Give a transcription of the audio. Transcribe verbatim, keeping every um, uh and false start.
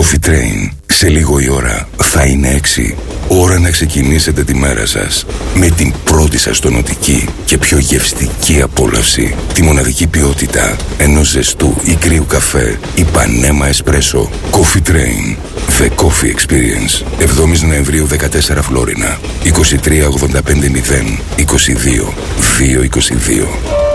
Coffee Train. Σε λίγο η ώρα θα είναι έξι. Ώρα να ξεκινήσετε τη μέρα σας με την πρώτη σας τονωτική και πιο γευστική απόλαυση. Τη μοναδική ποιότητα ενός ζεστού ή κρύου καφέ Ipanema Espresso. Coffee Train. The Coffee Experience. εβδόμης Νοεμβρίου δεκατέσσερα Φλόρινα. είκοσι τρία ογδόντα πέντε μηδέν είκοσι δύο δύο είκοσι δύο.